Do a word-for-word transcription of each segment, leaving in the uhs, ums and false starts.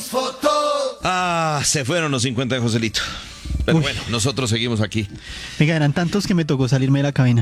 Ah, se fueron los cincuenta de Joselito. Pero Uy. bueno, nosotros seguimos aquí. Venga, eran tantos que me tocó salirme de la cabina.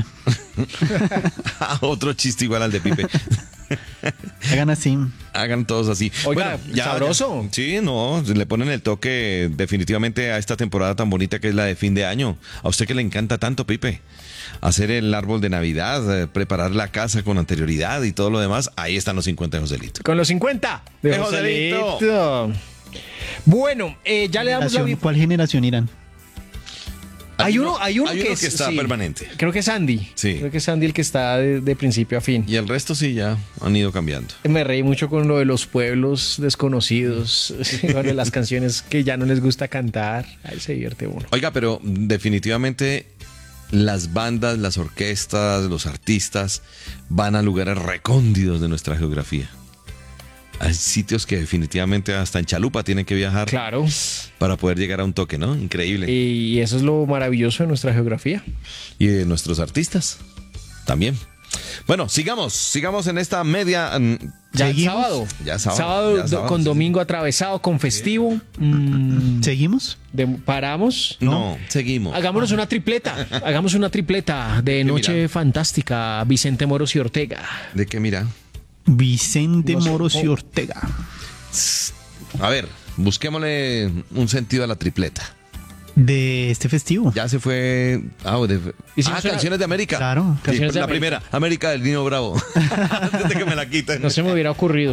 Otro chiste igual al de Pipe. Hagan así. Hagan todos así. Oiga, sabroso. ya. Sí, no, le ponen el toque definitivamente a esta temporada tan bonita que es la de fin de año. A usted que le encanta tanto, Pipe. Hacer el árbol de Navidad, eh, preparar la casa con anterioridad y todo lo demás. Ahí están los cincuenta de Joselito. Con los cincuenta de De Joselito. Joselito. Bueno, eh, ya le damos la Generación- bienvenida. ¿Cuál generación irán? Hay uno, hay uno, hay que, uno es- que está sí. permanente. Creo que es Andy. Sí. Creo que es Andy el que está de, de principio a fin. Y el resto sí ya han ido cambiando. Me reí mucho con lo de los pueblos desconocidos, con de las canciones que ya no les gusta cantar. Ahí se divierte uno. Oiga, pero definitivamente las bandas, las orquestas, los artistas van a lugares recónditos de nuestra geografía. Hay sitios que definitivamente hasta en chalupa tienen que viajar Claro. para poder llegar a un toque, ¿no? Increíble. Y eso es lo maravilloso de nuestra geografía. Y de nuestros artistas también. Bueno, sigamos, sigamos en esta media... mm, Ya ¿Seguimos? sábado. Ya sábado, ya do- sábado, con sí, domingo atravesado, con festivo. Mm, ¿Seguimos? de- paramos. No, seguimos. Hagámonos una tripleta. Hagamos una tripleta de Noche mira. Fantástica, Vicente Moros y Ortega. ¿De qué mira? Vicente No sé. Moros y Ortega. A ver, busquémosle un sentido a la tripleta. De este festivo. Ya se fue... Ah, de- Hicimos ah, una- Canciones de América. Claro. Sí, Canciones de la América. primera, América del Niño Bravo. Antes de que me la quiten. No se me hubiera ocurrido.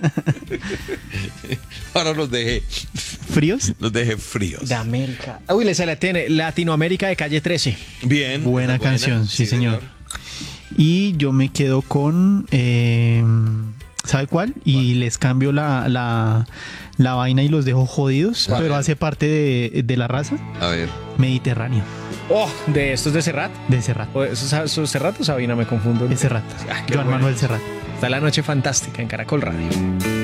Ahora los dejé, ¿Fríos? los dejé fríos. De América. Uy, le sale tiene Latinoamérica de calle trece. Bien. Buena esa es canción, sí, señor. Y yo me quedo con... eh, ¿sabe cuál? Y les cambio la, la, la vaina y los dejo jodidos, A pero ver. hace parte de, de la raza. A ver. Mediterráneo, Oh, de estos de Serrat. de Serrat. ¿O ¿Esos esos Serrat o Sabina? Me confundo. De Serrat. Ah, qué Joan bueno. Manuel Serrat. Está la noche fantástica en Caracol Radio.